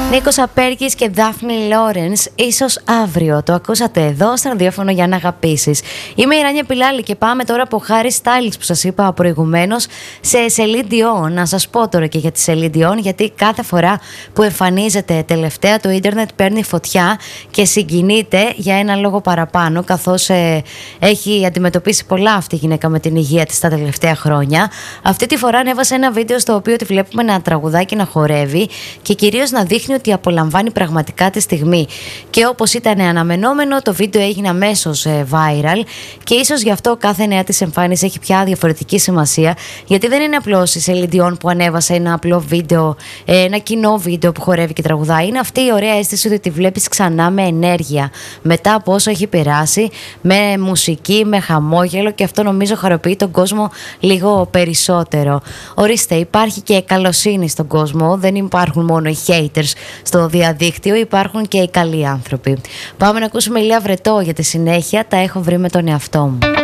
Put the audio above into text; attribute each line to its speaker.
Speaker 1: Νίκος Απέρκης και Δάφνη Λόρενς, ίσως αύριο. Το ακούσατε εδώ στο ραδιόφωνο για να αγαπήσεις. Είμαι η Ράνια Πιλάλη και πάμε τώρα από Harry Styles που σας είπα προηγουμένως σε Celine Dion. Να σας πω τώρα και για τη Celine Dion, γιατί κάθε φορά που εμφανίζεται τελευταία το ίντερνετ παίρνει φωτιά και συγκινείται για ένα λόγο παραπάνω, καθώς έχει αντιμετωπίσει πολλά αυτή η γυναίκα με την υγεία της τα τελευταία χρόνια. Αυτή τη φορά ανέβασε ένα βίντεο στο οποίο τη βλέπουμε να τραγουδάει και να χορεύει και κυρίως να δείχνει ότι απολαμβάνει πραγματικά τη στιγμή. Και όπως ήταν αναμενόμενο, το βίντεο έγινε αμέσως viral και ίσως γι' αυτό κάθε νέα της εμφάνιση έχει πια διαφορετική σημασία, γιατί δεν είναι απλώς η Celine Dion που ανέβασε ένα απλό βίντεο, ένα κοινό βίντεο που χορεύει και τραγουδάει. Είναι αυτή η ωραία αίσθηση ότι τη βλέπεις ξανά με ενέργεια μετά από όσο έχει περάσει, με μουσική, με χαμόγελο, και αυτό νομίζω χαροποιεί τον κόσμο λίγο περισσότερο. Ορίστε, υπάρχει και καλοσύνη στον κόσμο, δεν υπάρχουν μόνο οι haters στο διαδίκτυο, υπάρχουν και οι καλοί άνθρωποι. Πάμε να ακούσουμε Ηλία Βρετό για τη συνέχεια. Τα έχω βρει με τον εαυτό μου.